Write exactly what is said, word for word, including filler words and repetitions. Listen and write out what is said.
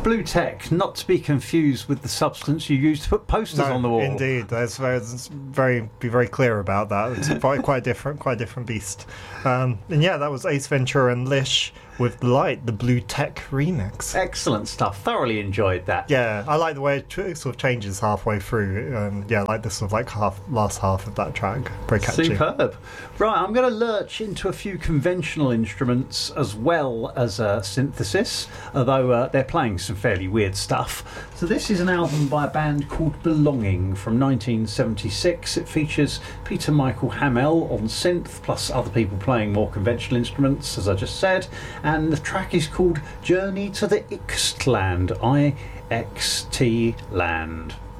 Blue Tech, not to be confused with the substance you use to put posters No, on the wall. Indeed, that's very, that's very be very clear about that. It's quite quite different, quite different beast. Um, and yeah, that was Ace Ventura and Lish with Light, the Blue Tech remix. Excellent stuff. Thoroughly enjoyed that. Yeah, I like the way it tr- sort of changes halfway through. Um, yeah, I like the sort of like half last half of that track. Very catchy. Superb. Right, I'm going to lurch into a few conventional instruments as well as a synthesis, although uh, they're playing some fairly weird stuff. So this is an album by a band called Belonging from nineteen seventy-six. It features Peter Michael Hamel on synth, plus other people playing more conventional instruments, as I just said. And the track is called Journey to the Ixtland, I X T Land.